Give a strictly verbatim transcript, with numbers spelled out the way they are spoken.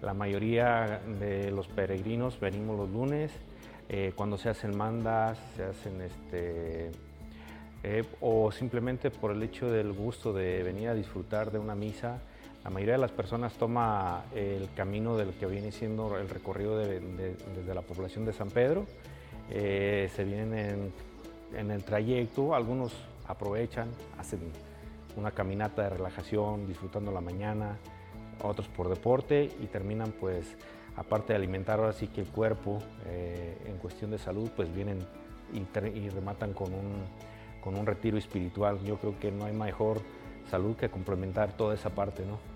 la mayoría de los peregrinos venimos los lunes, eh, cuando se hacen mandas, se hacen este, eh, o simplemente por el hecho del gusto de venir a disfrutar de una misa. La mayoría de las personas toma el camino del que viene siendo el recorrido de, de, desde la población de San Pedro. Eh, se vienen en, en el trayecto, algunos aprovechan, hacen una caminata de relajación, disfrutando la mañana, otros por deporte y terminan pues, aparte de alimentar ahora sí que el cuerpo eh, en cuestión de salud, pues vienen y, y rematan con un, con un retiro espiritual. Yo creo que no hay mejor salud que complementar toda esa parte, ¿no?